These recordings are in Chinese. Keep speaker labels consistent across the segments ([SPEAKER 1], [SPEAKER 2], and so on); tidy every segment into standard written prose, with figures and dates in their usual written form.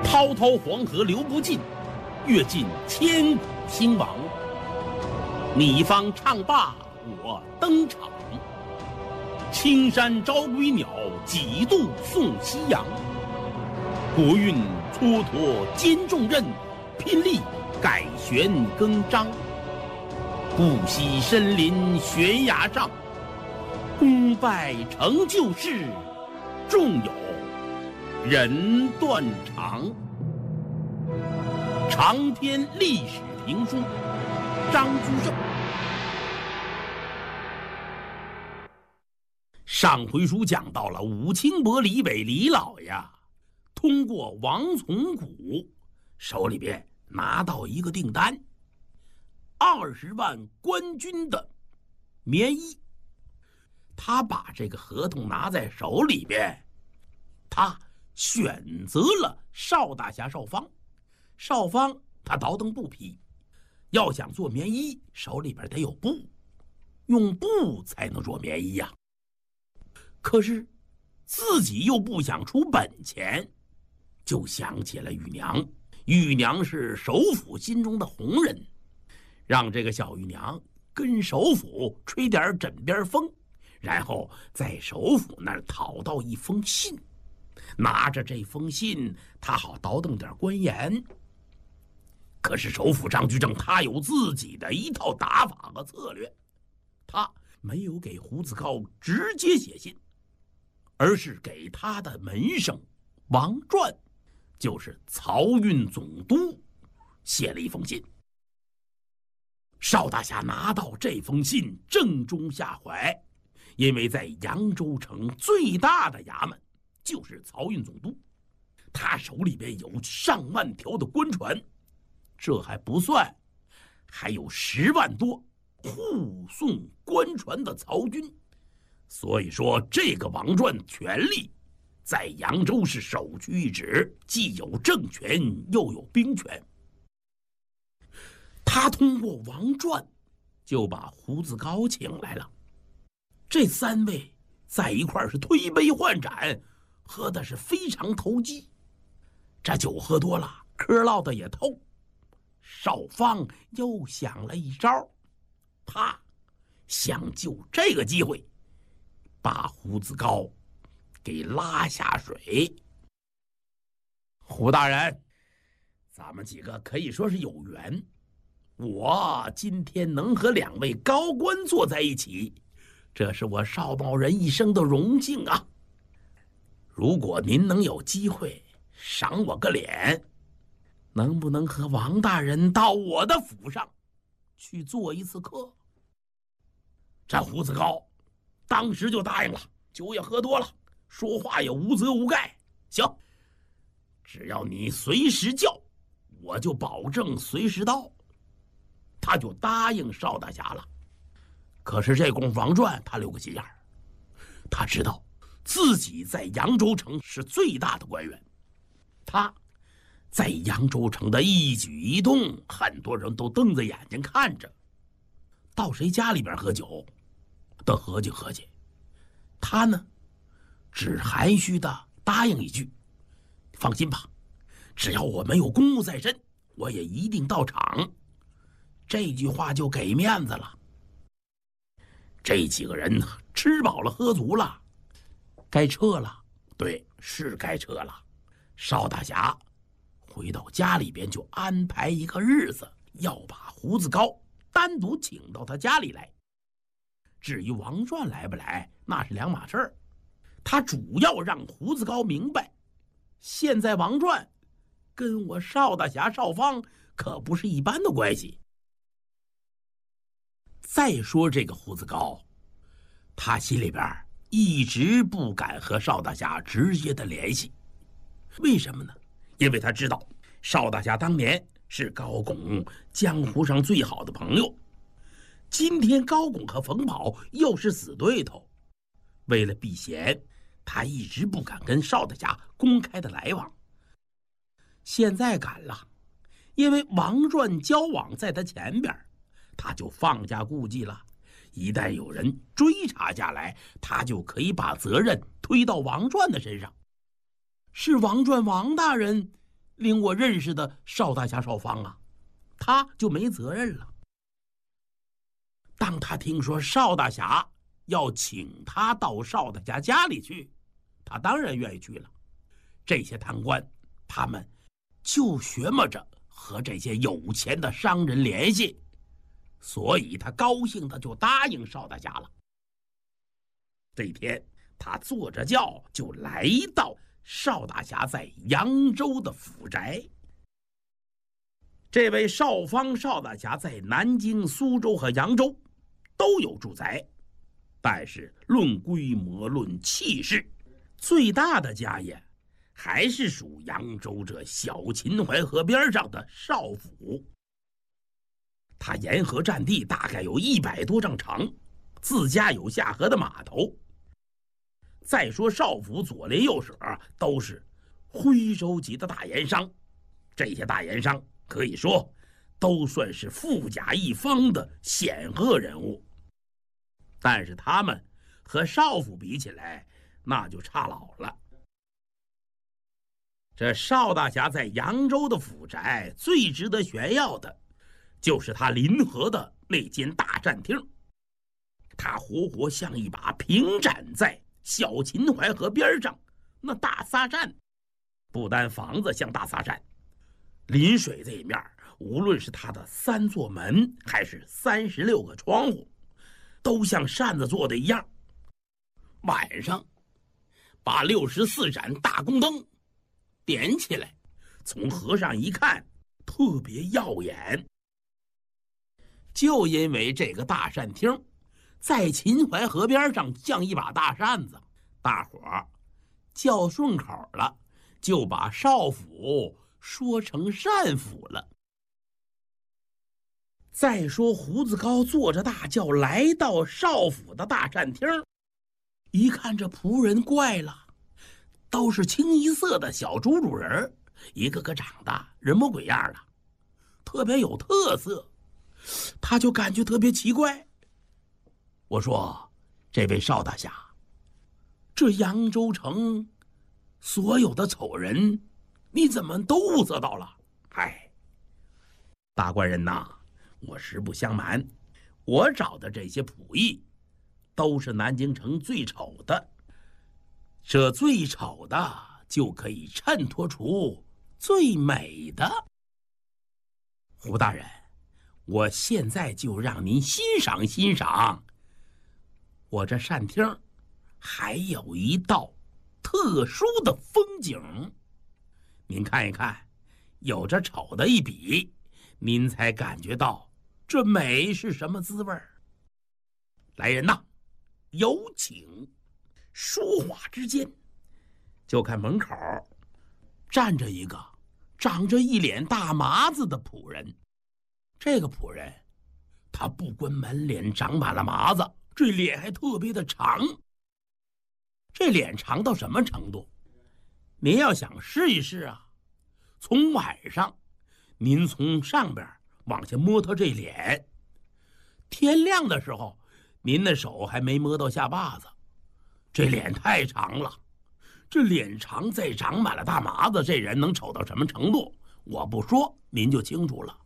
[SPEAKER 1] 滔滔黄河流不尽，阅尽千古兴亡。你方唱罢我登场，青山招归鸟，几度送夕阳。国运蹉跎兼重任，拼力改弦更张。不惜身临悬崖上，功败成就事，纵有人断肠。长篇历史评书，张居正。上回书讲到了武清伯李伟李老爷通过王从古手里边拿到一个订单，20万官军的棉衣。他把这个合同拿在手里边，他选择了邵大侠邵方。邵方他倒腾布匹，要想做棉衣，手里边得有布，用布才能做棉衣呀。可是自己又不想出本钱，就想起了玉娘。玉娘是首府心中的红人，让这个小玉娘跟首府吹点枕边风，然后在首府那儿讨到一封信，拿着这封信他好倒腾点官言。可是首府张居正他有自己的一套打法和策略，他没有给胡子高直接写信，而是给他的门生王传，就是漕运总督，写了一封信。邵大侠拿到这封信正中下怀，因为在扬州城最大的衙门就是漕运总督，他手里边有上万条的官船，这还不算，还有10万多护送官船的漕军。所以说这个王传权力在扬州是首屈一指，既有政权又有兵权。他通过王传就把胡子高请来了，这3位在一块儿是推杯换盏，喝的是非常投机。这酒喝多了，嗑唠的也透。邵方又想了一招，他想就这个机会把胡子高给拉下水。胡大人，咱们几个可以说是有缘，我今天能和2位高官坐在一起，这是我邵某人一生的荣幸啊！如果您能有机会赏我个脸，能不能和王大人到我的府上去做一次客？这胡子高当时就答应了，酒也喝多了，说话也无责无盖。行，只要你随时叫，我就保证随时到。他就答应邵大侠了。可是这功夫王传他留个心眼儿，他知道自己在扬州城是最大的官员，他在扬州城的一举一动，很多人都瞪着眼睛看着。到谁家里边喝酒，都合计合计。他呢，只含蓄的答应一句：“放心吧，只要我没有公务在身，我也一定到场。”这句话就给面子了。这几个人吃饱了喝足了，该撤了。对，是该撤了。邵大侠回到家里边就安排一个日子，要把胡子高单独请到他家里来。至于王传来不来，那是两码事儿。他主要让胡子高明白，现在王传跟我邵大侠邵方可不是一般的关系。再说这个胡子高，他心里边一直不敢和邵大侠直接的联系。为什么呢？因为他知道邵大侠当年是高拱江湖上最好的朋友，今天高拱和冯保又是死对头，为了避嫌，他一直不敢跟邵大侠公开的来往。现在敢了，因为王传交往在他前边，他就放下顾忌了。一旦有人追查下来，他就可以把责任推到王传的身上。是王传王大人令我认识的邵大侠邵芳啊，他就没责任了。当他听说邵大侠要请他到邵大侠家里去，他当然愿意去了。这些贪官，他们就学摸着和这些有钱的商人联系，所以他高兴的就答应邵大侠了。这天，他坐着轿就来到邵大侠在扬州的府宅。这位邵芳邵大侠在南京、苏州和扬州都有住宅，但是论规模、论气势，最大的家业还是属扬州这小秦淮河边上的邵府。他沿河占地大概有100多丈长，自家有下河的码头。再说邵府左邻右舍都是徽州籍的大盐商，这些大盐商可以说都算是富甲一方的显赫人物，但是他们和邵府比起来，那就差老了。这邵大侠在扬州的府宅最值得炫耀的，就是他临河的那间大膳厅，它活活像一把平展在小秦淮河边上那大撒扇。不单房子像大撒扇，临水这一面，无论是它的3座门还是36个窗户，都像扇子做的一样。晚上把64盏大宫灯点起来，从河上一看，特别耀眼。就因为这个大扇厅在秦淮河边上像一把大扇子，大伙儿叫顺口了，就把邵府说成单府了。再说胡子高坐着大轿来到邵府的大膳厅，一看这仆人怪了，都是清一色的小猪猪人，一个个长得人模鬼样的，特别有特色，他就感觉特别奇怪。我说，这位邵大侠，这扬州城所有的丑人，你怎么都物色到了？嗨，大官人呐，我实不相瞒，我找的这些仆役都是南京城最丑的，这最丑的就可以衬托出最美的。胡大人，我现在就让您欣赏欣赏，我这膳厅还有一道特殊的风景，您看一看，有这丑的一比，您才感觉到这美是什么滋味儿。来人呐，有请！说话之间，就看门口站着一个长着一脸大麻子的仆人。这个仆人，他不光满脸长满了麻子，这脸还特别的长。这脸长到什么程度？您要想试一试啊，从晚上您从上边往下摸他这脸，天亮的时候您的手还没摸到下巴子，这脸太长了。这脸长再长满了大麻子，这人能丑到什么程度？我不说您就清楚了。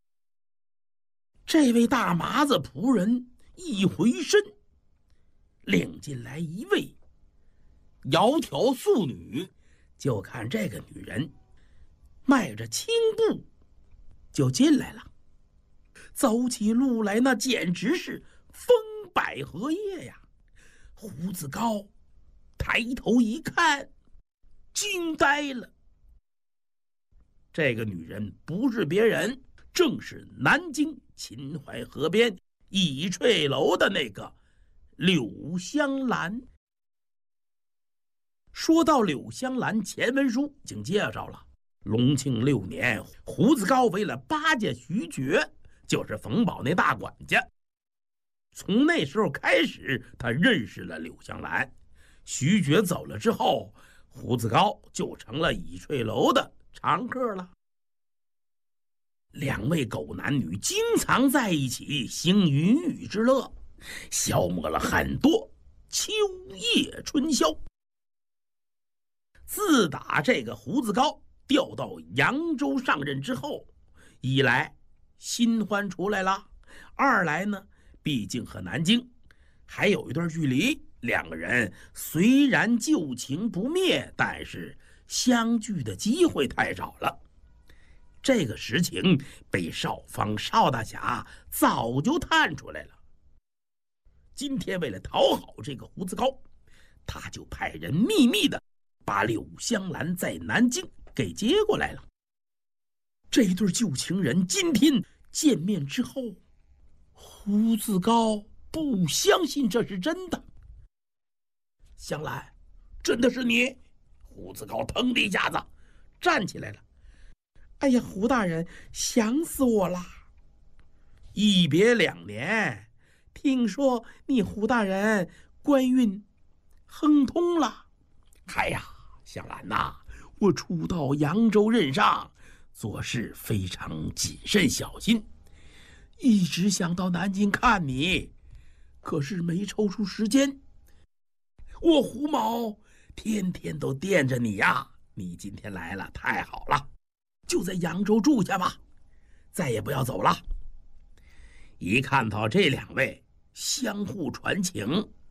[SPEAKER 1] 这位大麻子仆人一回身，领进来一位窈窕素女，就看这个女人迈着轻步就进来了，走起路来那简直是风摆荷叶呀。胡子高抬头一看，惊呆了。这个女人不是别人，正是南京秦淮河边倚翠楼的那个柳香兰。说到柳香兰，前文书已经介绍了，隆庆6年，胡子高为了巴结徐觉，就是冯保那大管家，从那时候开始，他认识了柳香兰。徐觉走了之后，胡子高就成了倚翠楼的常客了。两位狗男女经常在一起行云雨之乐，消磨了很多秋夜春宵。自打这个胡子高调到扬州上任之后，一来新欢出来了，二来呢，毕竟和南京还有一段距离，两个人虽然旧情不灭，但是相聚的机会太少了。这个实情被邵方邵大侠早就探出来了。今天为了讨好这个胡子高，他就派人秘密的把柳香兰在南京给接过来了。这对旧情人今天见面之后，胡子高不相信这是真的。香兰，真的是你？胡子高腾的一下子站起来了。
[SPEAKER 2] 哎呀，胡大人，想死我了！
[SPEAKER 1] 一别2年，
[SPEAKER 2] 听说你胡大人官运亨通了。
[SPEAKER 1] 哎呀，香兰呐，我初到扬州任上，做事非常谨慎小心，一直想到南京看你，可是没抽出时间。我胡某天天都惦着你呀，你今天来了，太好了，就在扬州住下吧，再也不要走了。一看到这2位相互传情，